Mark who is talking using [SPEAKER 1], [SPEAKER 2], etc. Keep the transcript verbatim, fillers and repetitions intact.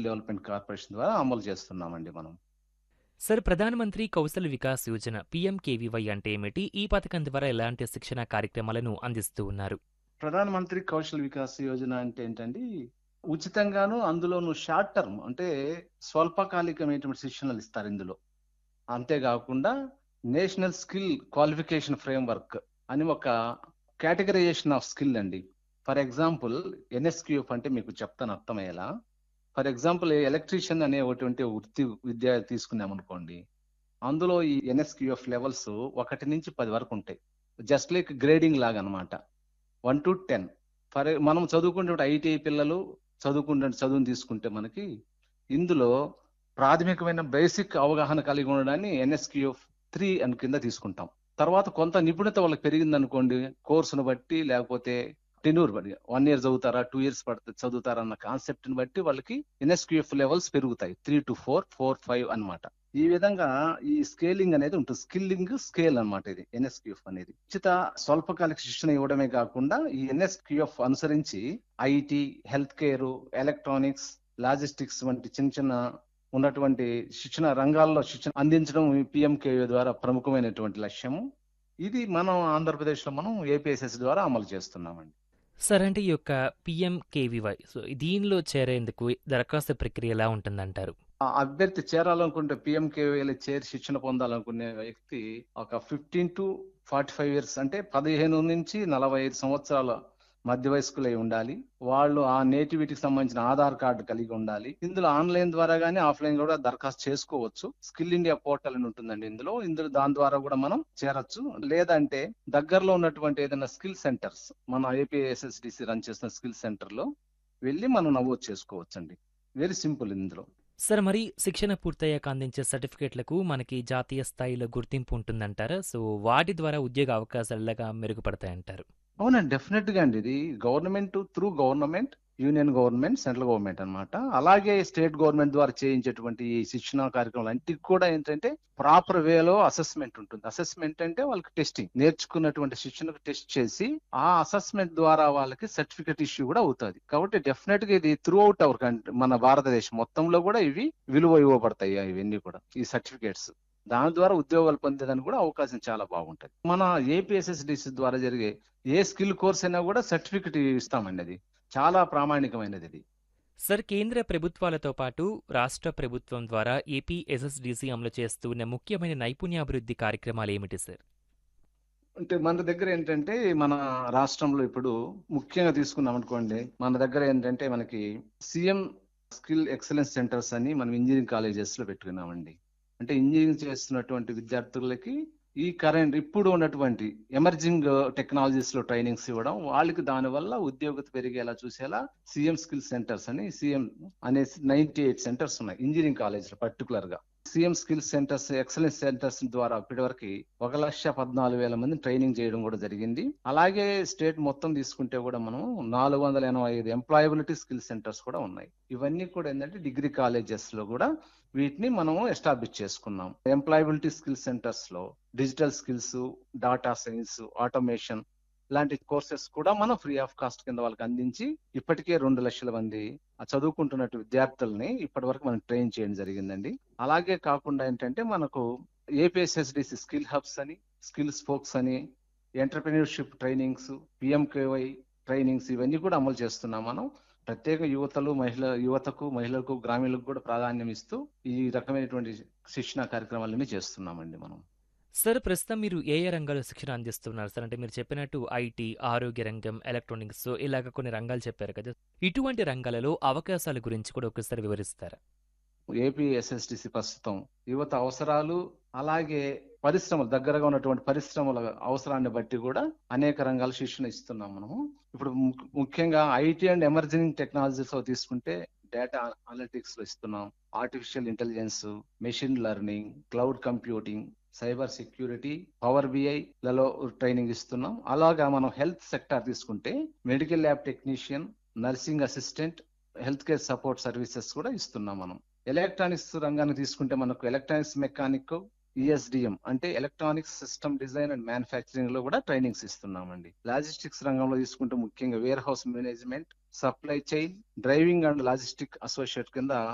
[SPEAKER 1] Skill development corporation ద్వారా అమలు చేస్తున్నామండి మనం.
[SPEAKER 2] సార్, ప్రధానమంత్రి కౌశల్ వికాస్ యోజన పీఎంకేవీవై అంటే ఏమిటి? ఈ పథకం ద్వారా ఎలాంటి శిక్షణ కార్యక్రమాలను అందిస్తూ ఉన్నారు?
[SPEAKER 1] ప్రధానమంత్రి కౌశల్ వికాస్ యోజన అంటే ఏంటండి, ఉచితంగాను అందులోను షార్ట్ టర్మ్ అంటే స్వల్పకాలికమైనటువంటి శిక్షణలు ఇస్తారు ఇందులో. అంతేకాకుండా నేషనల్ స్కిల్ క్వాలిఫికేషన్ ఫ్రేమ్వర్క్ అని ఒక కేటగరైజేషన్ ఆఫ్ స్కిల్ అండి. ఫర్ ఎగ్జాంపుల్ ఎన్ఎస్క్యూఎఫ్ అంటే మీకు చెప్తాను అర్థమయ్యేలా. ఫర్ ఎగ్జాంపుల్ ఎలక్ట్రీషియన్ అనేటువంటి వృత్తి విద్య తీసుకున్నాం అనుకోండి, అందులో ఈ ఎన్ఎస్క్యూఎఫ్ లెవెల్స్ ఒకటి నుంచి పది వరకు ఉంటాయి. జస్ట్ లైక్ గ్రేడింగ్ లాగా అనమాట. One to ten. ఫర్ మనం చదువుకునే ఐటీఐ పిల్లలు చదువుకునే చదువుని తీసుకుంటే మనకి ఇందులో ప్రాథమికమైన బేసిక్ అవగాహన కలిగి ఉండడాన్ని ఎన్ఎస్క్యూఎఫ్ త్రీ అని కింద తీసుకుంటాం. తర్వాత కొంత నిపుణత వాళ్ళకి పెరిగింది అనుకోండి, కోర్సును బట్టి లేకపోతే టెన్యూర్ బట్టి, వన్ ఇయర్ చదువుతారా టూ ఇయర్స్ పడుతుంది చదువుతారా అన్న కాన్సెప్ట్ ని బట్టి వాళ్ళకి ఎన్ఎస్క్యూఎఫ్ లెవెల్స్ పెరుగుతాయి. Three to four four five అనమాట. ఈ విధంగా ఈ స్కేలింగ్ అనేది ఉంటుంది. స్కిల్లింగ్ స్కేల్ అనమాట ఇది ఎన్ఎస్క్యూఎఫ్ అనేది. ఉచిత స్వల్పకాలిక శిక్షణ ఇవ్వడమే కాకుండా ఈ ఎన్ఎస్క్యూఎఫ్ అనుసరించి IT, health care, electronics, logistics వంటి చిన్న చిన్న ఉన్నటువంటి శిక్షణ రంగాల్లో శిక్షణ అందించడం పిఎంకేవీ ద్వారా ప్రముఖమైనటువంటి లక్ష్యము. ఇది మనం ఆంధ్రప్రదేశ్ లో మనం ఏపీఎస్ఎస్ ద్వారా అమలు చేస్తున్నామండి.
[SPEAKER 2] సార్, అంటే ఈ యొక్క పీఎంకేవీవై సో దీనిలో చేరేందుకు దరఖాస్తు ప్రక్రియ ఎలా ఉంటుందంటారు?
[SPEAKER 1] ఆ అభ్యర్థి చేరాలనుకుంటే పిఎంకేవీలో చేరి శిక్షణ పొందాలనుకునే వ్యక్తి ఒక fifteen to forty five years అంటే పదిహేను నుంచి నలభై ఐదు సంవత్సరాల మధ్య వయస్కులై ఉండాలి. వాళ్ళు ఆ నేటివిటీకి సంబంధించిన ఆధార్ కార్డు కలిగి ఉండాలి. ఇందులో ఆన్లైన్ ద్వారా గానీ ఆఫ్లైన్ కూడా దరఖాస్తు చేసుకోవచ్చు. స్కిల్ ఇండియా పోర్టల్ అని ఉంటుందండి ఇందులో. ఇందులో దాని ద్వారా కూడా మనం చేరొచ్చు. లేదంటే దగ్గరలో ఉన్నటువంటి ఏదైనా స్కిల్ సెంటర్స్, మన ఏపీఎస్ఎస్డిసి రన్ చేస్తున్న స్కిల్ సెంటర్ లో వెళ్ళి మనం నమోదు చేసుకోవచ్చు అండి. వెరీ సింపుల్ ఇందులో.
[SPEAKER 2] సార్, మరి శిక్షణ పూర్తయ్యాక అందించే సర్టిఫికేట్లకు మనకి జాతీయ స్థాయిలో గుర్తింపు ఉంటుందంటారా? సో వాటి ద్వారా ఉద్యోగ అవకాశాలు ఎలాగా మెరుగుపడతాయంటారు?
[SPEAKER 1] అవునండి, డెఫినెట్ గా అండి. ఇది government through government, union government, central government అన్నమాట. అలాగే స్టేట్ గవర్నమెంట్ ద్వారా చేయించేటువంటి ఈ శిక్షణ కార్యక్రమాలు అన్నిటికి కూడా ఏంటంటే ప్రాపర్ వేలో అసెస్మెంట్ ఉంటుంది. అసెస్మెంట్ అంటే వాళ్ళకి టెస్టింగ్, నేర్చుకున్నటువంటి శిక్షణకు టెస్ట్ చేసి ఆ అసెస్మెంట్ ద్వారా వాళ్ళకి సర్టిఫికేట్ ఇష్యూ కూడా అవుతుంది. కాబట్టి డెఫినెట్ గా ఇది త్రూ అవుట్ అవర్ కంట్రీ, మన భారతదేశం మొత్తంలో కూడా ఇవి విలువ ఇవ్వబడతాయి. ఇవన్నీ కూడా ఈ సర్టిఫికేట్స్ దాని ద్వారా ఉద్యోగాలు పొందేదానికి కూడా అవకాశం చాలా బాగుంటది. మన ఏపీఎస్ఎస్డిసి ద్వారా జరిగే ఏ స్కిల్ కోర్స్ అయినా కూడా సర్టిఫికెట్ ఇస్తామండి. అది చాలా ప్రామాణికమైనది. ఇది
[SPEAKER 2] సార్, కేంద్ర ప్రభుత్వాలతో పాటు రాష్ట్ర ప్రభుత్వం ద్వారా ఏపీ ఎస్ఎస్డిసి అమలు చేస్తున్న ముఖ్యమైన నైపుణ్యాభివృద్ధి కార్యక్రమాలు ఏమిటి సార్?
[SPEAKER 1] అంటే మన దగ్గర ఏంటంటే మన రాష్ట్రంలో ఇప్పుడు ముఖ్యంగా తీసుకున్నాం అనుకోండి, మన దగ్గర ఏంటంటే మనకి సీఎం స్కిల్ ఎక్సలెన్స్ సెంటర్స్ అని మనం ఇంజనీరింగ్ కాలేజెస్ లో పెట్టుకున్నామండి. అంటే ఇంజనీరింగ్ చేస్తున్నటువంటి విద్యార్థులకి ఈ కరెంట్ ఇప్పుడు ఉన్నటువంటి ఎమర్జింగ్ టెక్నాలజీస్ లో ట్రైనింగ్స్ ఇవ్వడం, వాళ్ళకి దానివల్ల ఉద్యోగత పెరిగేలా చూసేలా సీఎం స్కిల్ సెంటర్స్ అని సీఎం అనేసి నైన్టీ ఎయిట్ సెంటర్స్ ఉన్నాయి ఇంజనీరింగ్ కాలేజ్ లో పర్టికులర్ గా. CM skill centres, excellence centres ద్వారా ఇప్పటివరకు ఒక లక్ష పద్నాలుగు వేల మంది ట్రైనింగ్ చేయడం కూడా జరిగింది. అలాగే స్టేట్ మొత్తం తీసుకుంటే కూడా మనం నాలుగు వందల ఎనభై ఐదు ఎంప్లాయబిలిటీ స్కిల్ సెంటర్స్ కూడా ఉన్నాయి. ఇవన్నీ కూడా ఏంటంటే డిగ్రీ కాలేజెస్ లో కూడా వీటిని మనము ఎస్టాబ్లిష్ చేసుకున్నాం. ఎంప్లాయబిలిటీ స్కిల్ సెంటర్స్ లో digital skills, data science, automation లాంటి కోర్సెస్ కూడా మనం ఫ్రీ ఆఫ్ కాస్ట్ కింద వాళ్ళకి అందించి ఇప్పటికే రెండు లక్షల మంది చదువుకుంటున్నట్టు విద్యార్థుల్ని ఇప్పటి వరకు మనం ట్రైన్ చేయడం జరిగిందండి. అలాగే కాకుండా ఏంటంటే మనకు ఏపీఎస్ఎస్డిసి స్కిల్ హబ్స్ అని, స్కిల్ స్పోక్స్ అని, ఎంటర్ప్రెన్యూర్షిప్ ట్రైనింగ్స్, పిఎంకేవై ట్రైనింగ్స్ ఇవన్నీ కూడా అమలు చేస్తున్నాం మనం. ప్రత్యేక యువతలు మహిళ యువతకు మహిళలకు గ్రామీణులకు కూడా ప్రాధాన్యం ఇస్తూ ఈ రకమైనటువంటి శిక్షణ కార్యక్రమాలన్నీ చేస్తున్నామండి మనం.
[SPEAKER 2] సార్, ప్రస్తుతం మీరు ఏ ఏ రంగాల్లో శిక్షణ అందిస్తున్నారు సార్? అంటే మీరు చెప్పినట్టు ఐటీ, ఆరోగ్య రంగం, ఎలక్ట్రానిక్స్ ఇలాగ కొన్ని రంగాలు చెప్పారు కదా. ఇటువంటి రంగాలలో అవకాశాల గురించి కూడా ఒకసారి వివరిస్తారా?
[SPEAKER 1] ఏపీఎస్ఎస్డిసి ప్రస్తుతం యువత అవసరాలు, అలాగే పరిశ్రమలు, దగ్గరగా ఉన్నటువంటి పరిశ్రమల అవసరాన్ని బట్టి కూడా అనేక రంగాల శిక్షణ ఇస్తున్నాం మనము. ఇప్పుడు ముఖ్యంగా ఐటీ అండ్ ఎమర్జింగ్ టెక్నాలజీస్ లో తీసుకుంటే డేటా అనలిటిక్స్ లో ఇస్తున్నాం, artificial intelligence, machine learning, cloud computing, cyber security, power BI లలో ట్రైనింగ్ ఇస్తున్నాం. అలాగా మనం హెల్త్ సెక్టార్ తీసుకుంటే medical lab technician, nursing assistant, health care support services కూడా ఇస్తున్నాం మనం. ఎలక్ట్రానిక్స్ రంగాన్ని తీసుకుంటే మనకు ఎలక్ట్రానిక్స్ మెకానిక్, ఈఎస్డిఎం అంటే electronics system design and manufacturing లో కూడా ట్రైనింగ్స్ ఇస్తున్నామండి. లాజిస్టిక్స్ రంగంలో తీసుకుంటే ముఖ్యంగా wear house management, supply chain, driving and logistic associate కింద